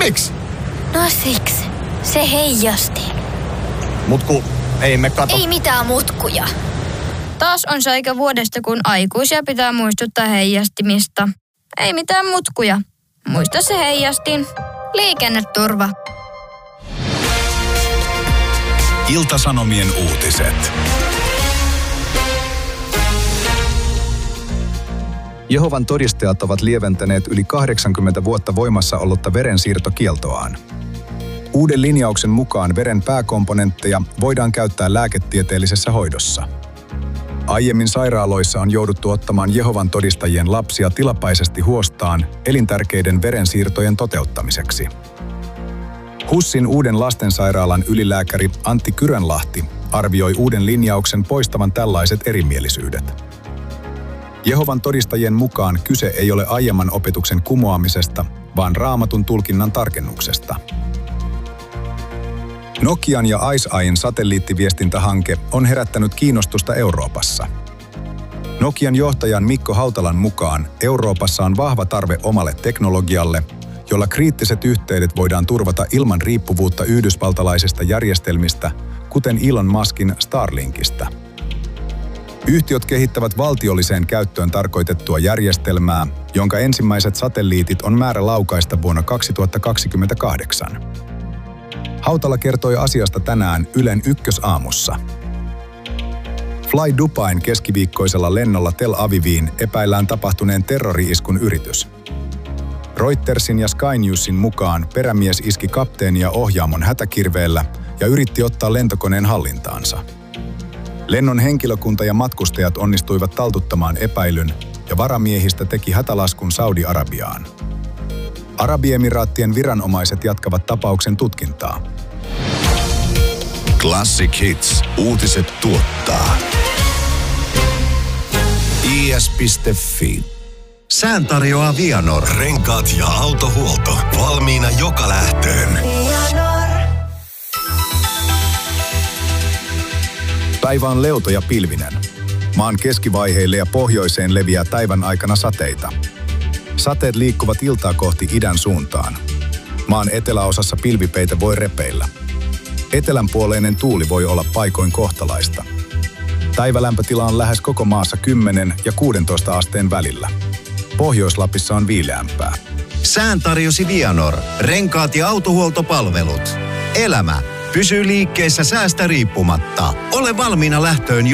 Miksi? No siksi. Se heijasti. Mutku, ei me kato. Ei mitään mutkuja. Taas on se aika vuodesta, kun aikuisia pitää muistuttaa heijastimista. Ei mitään mutkuja. Muista se heijastin. Liikenneturva. Ilta-Sanomien uutiset. Jehovan todistajat ovat lieventäneet yli 80 vuotta voimassa ollutta verensiirtokieltoaan. Uuden linjauksen mukaan veren pääkomponentteja voidaan käyttää lääketieteellisessä hoidossa. Aiemmin sairaaloissa on jouduttu ottamaan Jehovan todistajien lapsia tilapäisesti huostaan elintärkeiden verensiirtojen toteuttamiseksi. HUSin uuden lastensairaalan ylilääkäri Antti Kyrönlahti arvioi uuden linjauksen poistavan tällaiset erimielisyydet. Jehovan todistajien mukaan kyse ei ole aiemman opetuksen kumoamisesta, vaan Raamatun tulkinnan tarkennuksesta. Nokian ja ICEYEn satelliittiviestintähanke on herättänyt kiinnostusta Euroopassa. Nokian johtajan Mikko Hautalan mukaan Euroopassa on vahva tarve omalle teknologialle, jolla kriittiset yhteydet voidaan turvata ilman riippuvuutta yhdysvaltalaisista järjestelmistä, kuten Elon Muskin Starlinkista. Yhtiöt kehittävät valtiolliseen käyttöön tarkoitettua järjestelmää, jonka ensimmäiset satelliitit on määrä laukaista vuonna 2028. Hautala kertoi asiasta tänään Ylen Ykkösaamussa. Fly Dubain keskiviikkoisella lennolla Tel Aviviin epäillään tapahtuneen terrori-iskun yritys. Reutersin ja Sky Newsin mukaan perämies iski kapteenia ohjaamon hätäkirveellä ja yritti ottaa lentokoneen hallintaansa. Lennon henkilökunta ja matkustajat onnistuivat taltuttamaan epäilyn ja varamiehistä teki hätälaskun Saudi-Arabiaan. Arabiemiraattien viranomaiset jatkavat tapauksen tutkintaa. Classic Hits. Uutiset tuottaa. is.fi. Sään tarjoaa Vianor. Renkaat ja autohuolto. Valmiina joka lähtöön. Päivä on leuto ja pilvinen. Maan keskivaiheille ja pohjoiseen leviää päivän aikana sateita. Sateet liikkuvat iltaa kohti idän suuntaan. Maan eteläosassa pilvipeite voi repeillä. Etelänpuoleinen tuuli voi olla paikoin kohtalaista. Päivälämpötila on lähes koko maassa 10 ja 16 asteen välillä. Pohjois-Lapissa on viileämpää. Sään tarjosi Vianor. Renkaat ja autohuoltopalvelut. Elämä pysyy liikkeessä säästä riippumatta. Ole valmiina lähtöön